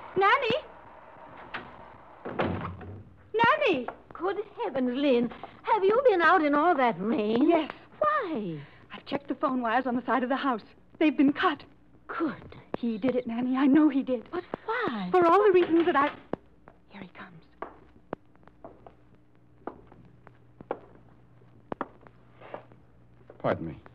Nanny! Nanny! Good heavens, Lynn. Have you been out in all that rain? Yes. Why? I've checked the phone wires on the side of the house. They've been cut. Good. He did it, Nanny. I know he did. But why? For all the reasons that I... Here he comes. Pardon me.